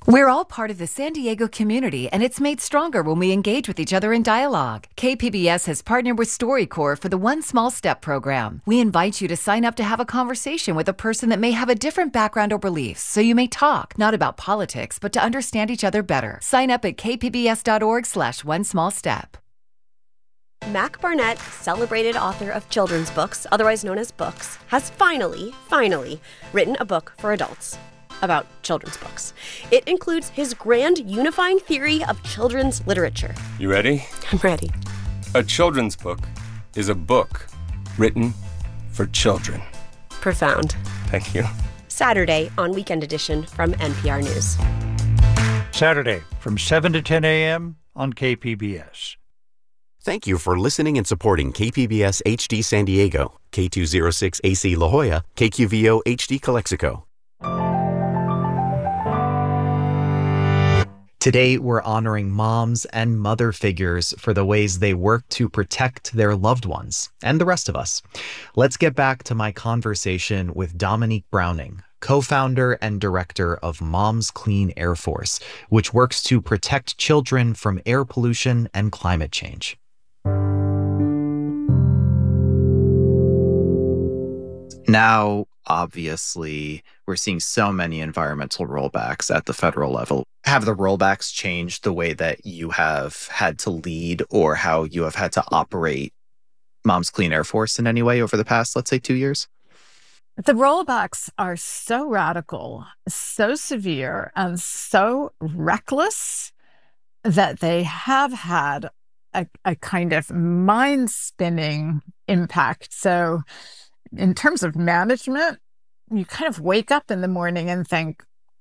We're all part of the San Diego community, and it's made stronger when we engage with each other in dialogue. KPBS has partnered with StoryCorps for the One Small Step program. We invite you to sign up to have a conversation with a person that may have a different background or beliefs, so you may talk, not about politics, but to understand each other better. Sign up at kpbs.org/onesmallstep. Mac Barnett, celebrated author of children's books, otherwise known as books, has finally written a book for adults about children's books. It includes his grand unifying theory of children's literature. You ready? I'm ready. A children's book is a book written for children. Profound. Thank you. Saturday on Weekend Edition from NPR News. Saturday from 7 to 10 a.m. on KPBS. Thank you for listening and supporting KPBS HD San Diego, K206 AC La Jolla, KQVO HD Calexico. Today, we're honoring moms and mother figures for the ways they work to protect their loved ones and the rest of us. Let's get back to my conversation with Dominique Browning, co-founder and director of Moms Clean Air Force, which works to protect children from air pollution and climate change. Now, obviously, we're seeing so many environmental rollbacks at the federal level. Have the rollbacks changed the way that you have had to lead or how you have had to operate Moms Clean Air Force in any way over the past, let's say, 2 years? The rollbacks are so radical, so severe, and so reckless that they have had a kind of mind-spinning impact. So in terms of management, you kind of wake up in the morning and think,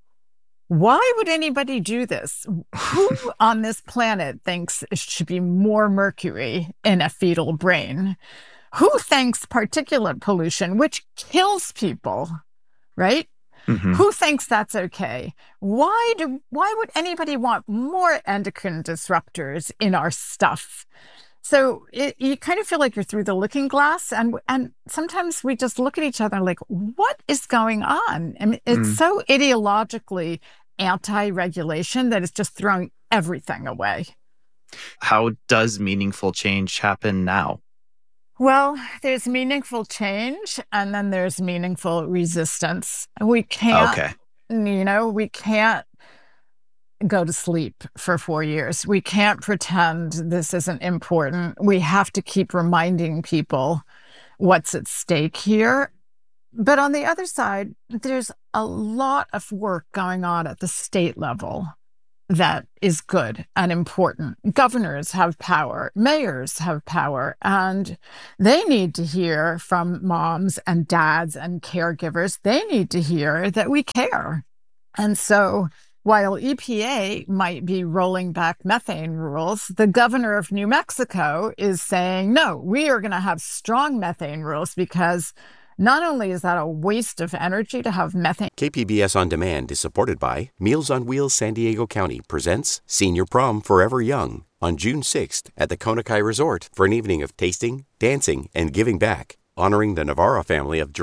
why would anybody do this? Who on this planet thinks it should be more mercury in a fetal brain? Who thinks particulate pollution, which kills people, right? Mm-hmm. Who thinks that's okay? Why would anybody want more endocrine disruptors in our stuff? So you kind of feel like you're through the looking glass, and sometimes we just look at each other like, what is going on? I mean, it's so ideologically anti-regulation that it's just throwing everything away. How does meaningful change happen now? Well, there's meaningful change, and then there's meaningful resistance. We can't, we can't go to sleep for 4 years. We can't pretend this isn't important. We have to keep reminding people what's at stake here. But on the other side, there's a lot of work going on at the state level that is good and important. Governors have power, mayors have power, and they need to hear from moms and dads and caregivers. They need to hear that we care. And so while EPA might be rolling back methane rules, the governor of New Mexico is saying, no, we are going to have strong methane rules because not only is that a waste of energy to have methane. KPBS On Demand is supported by Meals on Wheels San Diego County presents Senior Prom Forever Young on June 6th at the Konakai Resort for an evening of tasting, dancing, and giving back, honoring the Navarra family of